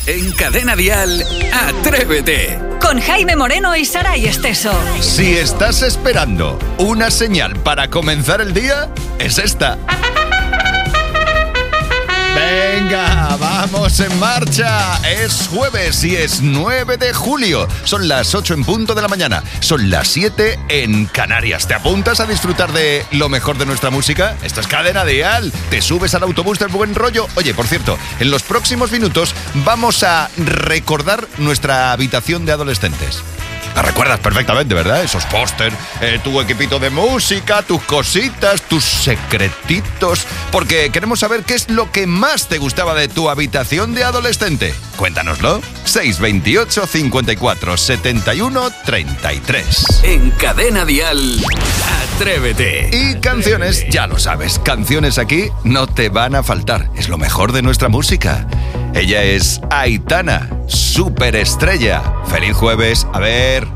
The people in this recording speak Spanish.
En Cadena Dial, Atrévete. Con Jaime Moreno y Saray Esteso. Si estás esperando una señal para comenzar el día, es esta. Venga, vamos en marcha. Es jueves y es 9 de julio. Son las 8 en punto de la mañana. Son las 7 en Canarias. ¿Te apuntas a disfrutar de lo mejor de nuestra música? Esto es Cadena Dial. ¿Te subes al autobús del buen rollo? Oye, por cierto, en los próximos minutos vamos a recordar nuestra habitación de adolescentes. La recuerdas perfectamente, ¿verdad? Esos póster, tu equipito de música, tus cositas, tus secretitos. Porque queremos saber qué es lo que más te gustaba de tu habitación de adolescente. Cuéntanoslo. 628 54 71 33. En Cadena Dial, Atrévete. Y canciones, ya lo sabes, canciones aquí no te van a faltar. Es lo mejor de nuestra música. Ella es Aitana, superestrella. Feliz jueves. A ver...